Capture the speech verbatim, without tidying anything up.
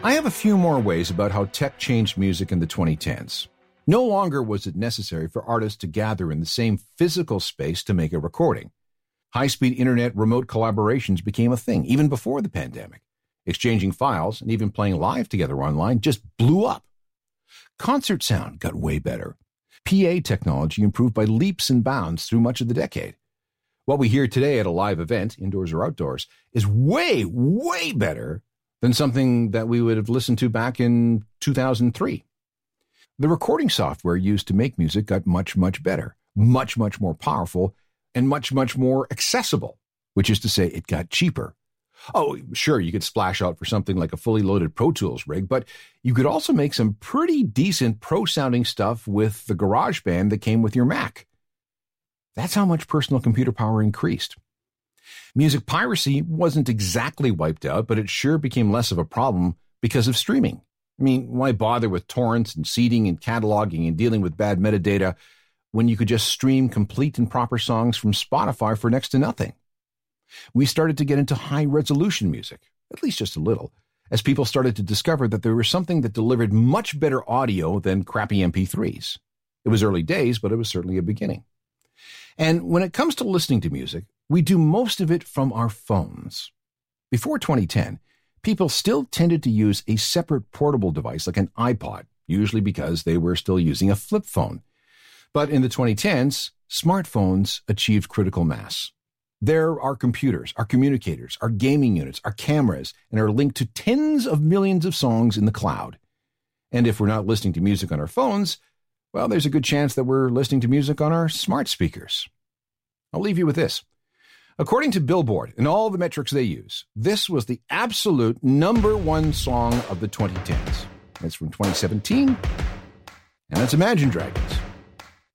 I have a few more ways about how tech changed music in the twenty tens. No longer was it necessary for artists to gather in the same physical space to make a recording. High-speed internet remote collaborations became a thing, even before the pandemic. Exchanging files and even playing live together online just blew up. Concert sound got way better. P A technology improved by leaps and bounds through much of the decade. What we hear today at a live event, indoors or outdoors, is way, way better than something that we would have listened to back in two thousand three. The recording software used to make music got much, much better, much, much more powerful, and much, much more accessible, which is to say it got cheaper. Oh, sure, you could splash out for something like a fully loaded Pro Tools rig, but you could also make some pretty decent pro-sounding stuff with the GarageBand that came with your Mac. That's how much personal computer power increased. Music piracy wasn't exactly wiped out, but it sure became less of a problem because of streaming. I mean, why bother with torrents and seeding and cataloging and dealing with bad metadata when you could just stream complete and proper songs from Spotify for next to nothing? We started to get into high-resolution music, at least just a little, as people started to discover that there was something that delivered much better audio than crappy M P threes. It was early days, but it was certainly a beginning. And when it comes to listening to music, we do most of it from our phones. Before twenty ten, people still tended to use a separate portable device like an iPod, usually because they were still using a flip phone. But in the twenty tens, smartphones achieved critical mass. They're our computers, our communicators, our gaming units, our cameras, and are linked to tens of millions of songs in the cloud. And if we're not listening to music on our phones, well, there's a good chance that we're listening to music on our smart speakers. I'll leave you with this. According to Billboard and all the metrics they use, this was the absolute number one song of the twenty tens. It's from twenty seventeen, and it's Imagine Dragons.